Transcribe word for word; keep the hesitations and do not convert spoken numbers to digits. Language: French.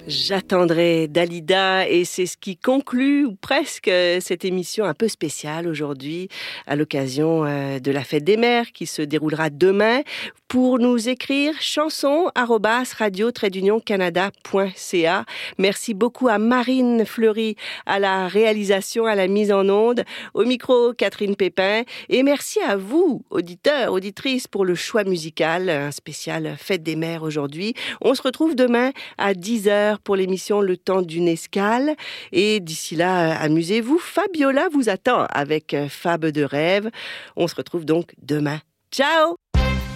J'attendrai Dalida et c'est ce qui conclut ou presque cette émission un peu spéciale aujourd'hui à l'occasion de la fête des mères qui se déroulera demain. Pour nous écrire chanson arobase radio trait d'union canada point c a. Merci beaucoup à Marine Fleury à la réalisation, à la mise en onde, au micro Catherine Pépin et merci à vous auditeurs, auditrices pour le choix musical, un spécial fête des mères aujourd'hui. On se retrouve demain à dix heures pour l'émission Le Temps d'une escale. Et d'ici là, amusez-vous. Fabiola vous attend avec Fab de rêve. On se retrouve donc demain. Ciao!